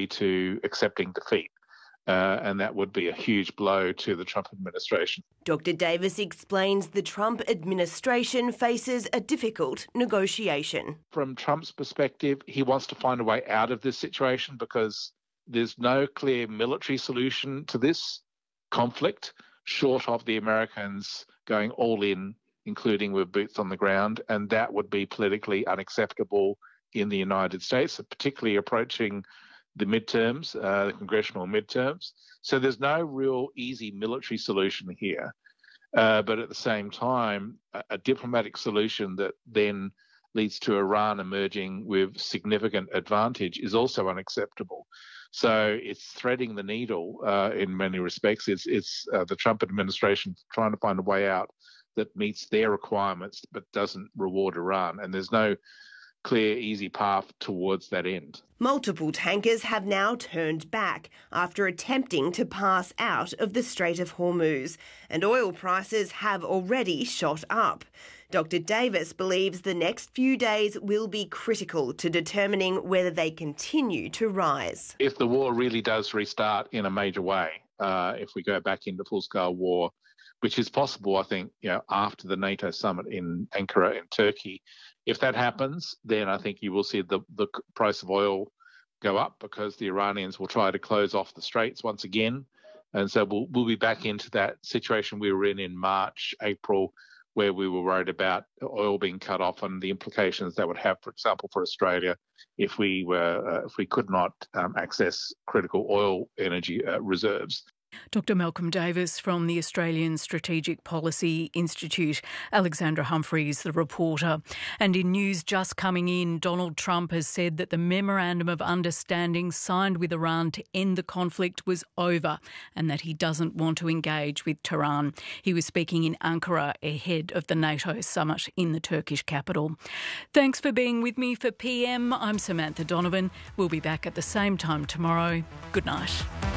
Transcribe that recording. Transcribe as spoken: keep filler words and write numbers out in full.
agree to accepting defeat. Uh, and that would be a huge blow to the Trump administration. Doctor Davis explains the Trump administration faces a difficult negotiation. From Trump's perspective, he wants to find a way out of this situation because there's no clear military solution to this conflict, short of the Americans going all in, including with boots on the ground, and that would be politically unacceptable in the United States, particularly approaching the midterms, uh, the congressional midterms. So there's no real easy military solution here. Uh, but at the same time, a, a diplomatic solution that then leads to Iran emerging with significant advantage is also unacceptable. So it's threading the needle uh, in many respects. It's, it's uh, the Trump administration trying to find a way out that meets their requirements but doesn't reward Iran. And there's no clear, easy path towards that end. Multiple tankers have now turned back after attempting to pass out of the Strait of Hormuz, and oil prices have already shot up. Doctor Davis believes the next few days will be critical to determining whether they continue to rise. If the war really does restart in a major way, uh, if we go back into full-scale war, which is possible, I think, you know, after the NATO summit in Ankara in Turkey, if that happens, then I think you will see the, the price of oil go up because the Iranians will try to close off the straits once again. And so we'll, we'll be back into that situation we were in in March, April, where we were worried about oil being cut off and the implications that would have, for example, for Australia if we were uh, if we could not um, access critical oil energy uh, reserves. Doctor Malcolm Davis from the Australian Strategic Policy Institute. Alexandra Humphreys, the reporter. And in news just coming in, Donald Trump has said that the Memorandum of Understanding signed with Iran to end the conflict was over and that he doesn't want to engage with Tehran. He was speaking in Ankara ahead of the NATO summit in the Turkish capital. Thanks for being with me for P M. I'm Samantha Donovan. We'll be back at the same time tomorrow. Good night.